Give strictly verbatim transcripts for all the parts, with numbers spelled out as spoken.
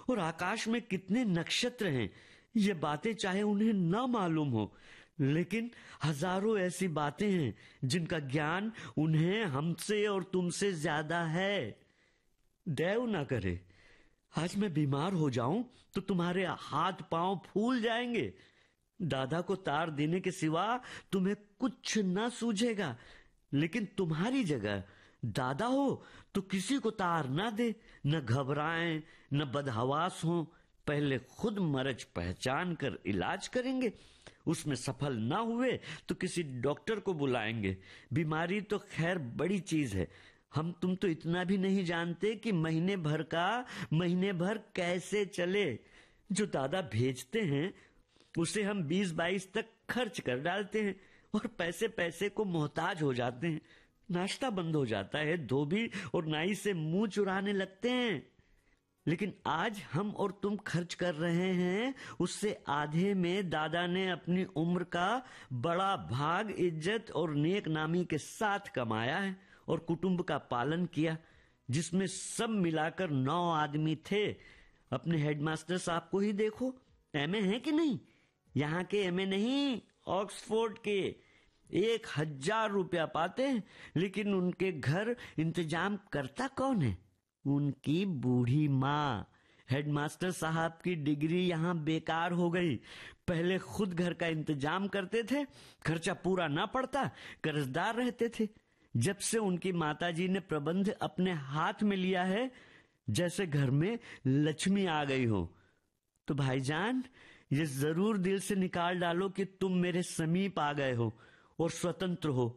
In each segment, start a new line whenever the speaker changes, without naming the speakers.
और आकाश में कितने नक्षत्र हैं, ये बातें चाहे उन्हें ना मालूम हो, लेकिन हजारों ऐसी बातें हैं जिनका ज्ञान उन्हें हमसे और तुमसे ज्यादा है। दैव ना करे आज मैं बीमार हो जाऊं तो तुम्हारे हाथ पांव फूल जाएंगे। दादा को तार देने के सिवा तुम्हें कुछ ना सूझेगा, लेकिन तुम्हारी जगह दादा हो तो किसी को तार ना दे, न घबराएं न बदहवास हो, पहले खुद मर्ज पहचान कर इलाज करेंगे, उसमें सफल ना हुए तो किसी डॉक्टर को बुलाएंगे। बीमारी तो खैर बड़ी चीज है, हम तुम तो इतना भी नहीं जानते कि महीने भर का महीने भर कैसे चले। जो दादा भेजते हैं उसे हम बीस बाईस तक खर्च कर डालते हैं और पैसे पैसे को मोहताज हो जाते हैं। नाश्ता बंद हो जाता है, धोबी और नाई से मुंह चुराने लगते हैं। लेकिन आज हम और तुम खर्च कर रहे हैं, उससे आधे में दादा ने अपनी उम्र का बड़ा भाग इज्जत और नेक नामी के साथ कमाया है और कुटुंब का पालन किया, जिसमें सब मिलाकर नौ आदमी थे। अपने हेडमास्टर साहब को ही देखो, एमए है कि नहीं? यहाँ के एमए नहीं, ऑक्सफोर्ड के। एक हजार रुपया पाते हैं, लेकिन उनके घर इंतजाम करता कौन है? उनकी बूढ़ी माँ। हेडमास्टर साहब की डिग्री यहाँ बेकार हो गई। पहले खुद घर का इंतजाम करते थे, खर्चा पूरा ना पड़ता, कर्जदार रहते थे। जब से उनकी माताजी ने प्रबंध अपने हाथ में लिया है, जैसे घर में लक्ष्मी आ गई हो। तो भाईजान, ये जरूर दिल से निकाल डालो कि तुम मेरे समीप आ गए हो और स्वतंत्र हो।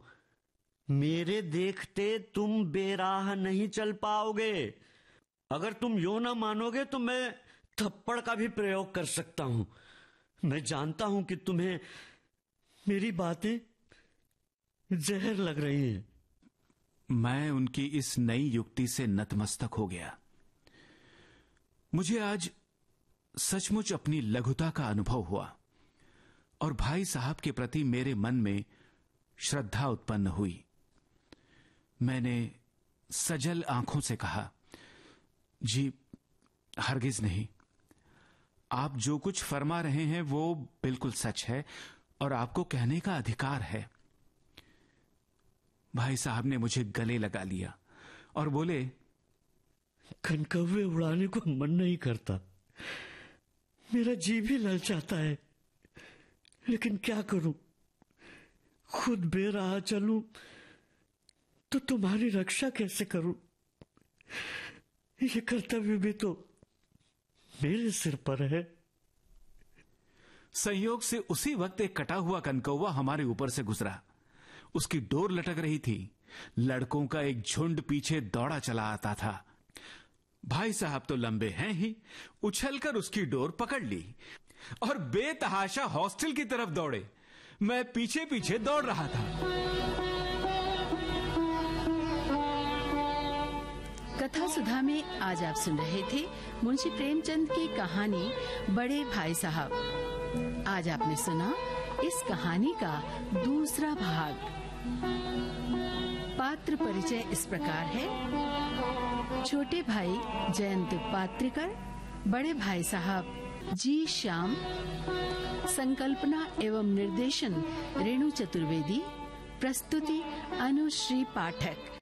मेरे देखते तुम बेराह नहीं चल पाओगे। अगर तुम यो ना मानोगे तो मैं थप्पड़ का भी प्रयोग कर सकता हूं। मैं जानता हूं कि तुम्हें मेरी बातें जहर लग रही हैं।
मैं उनकी इस नई युक्ति से नतमस्तक हो गया। मुझे आज सचमुच अपनी लघुता का अनुभव हुआ और भाई साहब के प्रति मेरे मन में श्रद्धा उत्पन्न हुई। मैंने सजल आंखों से कहा, जी हरगिज नहीं, आप जो कुछ फरमा रहे हैं वो बिल्कुल सच है और आपको कहने का अधिकार है। भाई साहब ने मुझे गले लगा लिया और बोले,
कनकव्वे उड़ाने को मन नहीं करता, मेरा जी भी ललचाता है, लेकिन क्या करूं? खुद बेराह चलूं तो तुम्हारी रक्षा कैसे करूं? ये कर्तव्य भी तो मेरे सिर पर है।
संयोग से उसी वक्त एक कटा हुआ कनकौवा हमारे ऊपर से गुजरा। उसकी डोर लटक रही थी। लड़कों का एक झुंड पीछे दौड़ा चला आता था। भाई साहब तो लंबे हैं ही, उछलकर उसकी डोर पकड़ ली और बेतहाशा हॉस्टल की तरफ दौड़े। मैं पीछे पीछे दौड़ रहा था।
कथा सुधा में आज आप सुन रहे थे मुंशी प्रेमचंद की कहानी बड़े भाई साहब। आज आपने सुना इस कहानी का दूसरा भाग। पात्र परिचय इस प्रकार है: छोटे भाई जयंत पात्रिकर, बड़े भाई साहब जी श्याम, संकल्पना एवं निर्देशन रेणु चतुर्वेदी, प्रस्तुति अनुश्री पाठक।